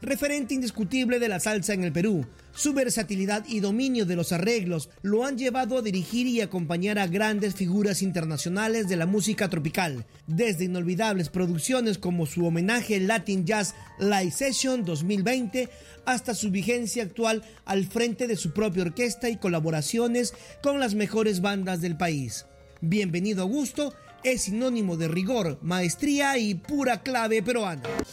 referente indiscutible de la salsa en el Perú. Su versatilidad y dominio de los arreglos lo han llevado a dirigir y acompañar a grandes figuras internacionales de la música tropical, desde inolvidables producciones como su homenaje Latin Jazz Live Session 2020 hasta su vigencia actual al frente de su propia orquesta y colaboraciones con las mejores bandas del país. Bienvenido Augusto es sinónimo de rigor, maestría y pura clave peruana.